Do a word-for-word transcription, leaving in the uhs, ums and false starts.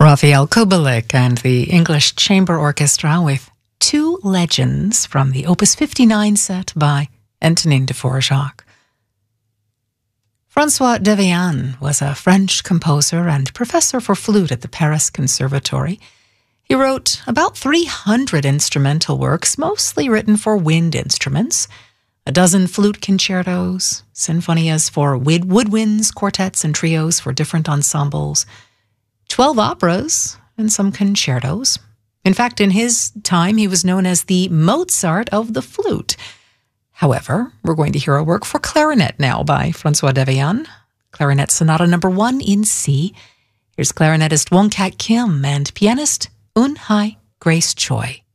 Rafael Kubelik and the English Chamber Orchestra with Two Legends from the Opus fifty-nine set by Antonin Dvorak. François Devéan was a French composer and professor for flute at the Paris Conservatory. He wrote about three hundred instrumental works, mostly written for wind instruments, a dozen flute concertos, sinfonias for woodwinds, quartets, and trios for different ensembles, twelve operas, and some concertos. In fact, in his time, he was known as the Mozart of the flute. However, we're going to hear a work for clarinet now by François Devéan, Clarinet Sonata number one in C. Here's clarinetist Wong Kat Kim and pianist Eun Hae Grace Choi.